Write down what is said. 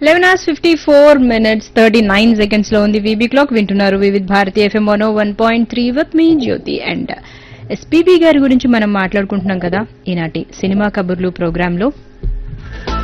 11:54 39 seconds లో ఉంది VB clock. వింటున్నారు Vividh Bharati FM 101.3 with me Jyothi. And SPB గారి గురించి మనం మాట్లాడుకుంటున్నాం కదా ఈనాటి సినిమా కబుర్లు ప్రోగ్రామ్ లో.